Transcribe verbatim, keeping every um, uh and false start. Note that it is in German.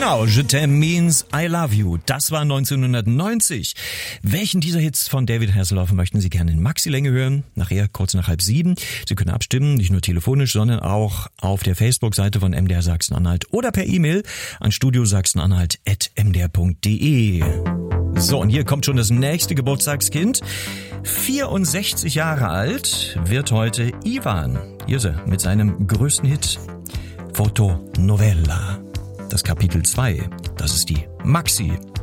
Genau, Je t'aime means I love you. Das war neunzehnhundertneunzig. Welchen dieser Hits von David Hasselhoff möchten Sie gerne in Maxi-Länge hören? Nachher kurz nach halb sieben. Sie können abstimmen, nicht nur telefonisch, sondern auch auf der Facebook-Seite von M D R Sachsen-Anhalt oder per E-Mail an studiosachsenanhalt at m d r punkt d e. So, und hier kommt schon das nächste Geburtstagskind. vierundsechzig Jahre alt wird heute Ivan. Hier ist er mit seinem größten Hit, Fotonovella. Das Kapitel zwei, das ist die Maxi.